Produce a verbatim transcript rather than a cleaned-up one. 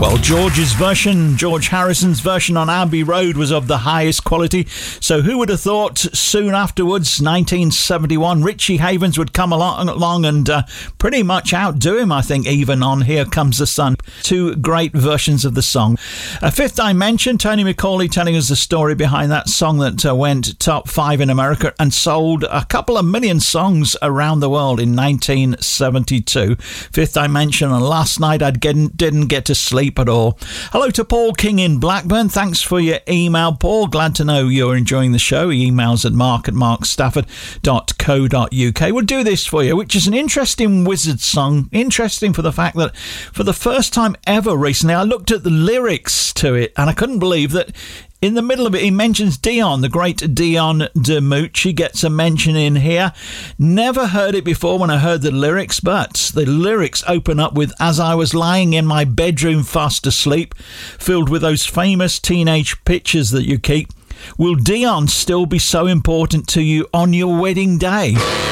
Well, George's version, George Harrison's version on Abbey Road was of the highest quality. So who would have thought soon afterwards, nineteen seventy-one, Richie Havens would come along, along and uh, pretty much outdo him, I think, even on Here Comes the Sun. Two great versions of the song. Uh, Fifth Dimension, Tony McCauley telling us the story behind that song that uh, went top five in America and sold a couple of million songs around the world in nineteen seventy-two. Fifth Dimension, and last night I didn't get to sleep at all. Hello to Paul King in Blackburn. Thanks for your email, Paul. Glad to know you're enjoying the show. He emails at mark at mark stafford dot co dot uk. We'll do this for you, which is an interesting Wizard song. Interesting for the fact that for the first time ever recently, I looked at the lyrics to it and I couldn't believe that in the middle of it, he mentions Dion, the great Dion DiMucci. He gets a mention in here. Never heard it before when I heard the lyrics, but the lyrics open up with, as I was lying in my bedroom fast asleep, filled with those famous teenage pictures that you keep, will Dion still be so important to you on your wedding day?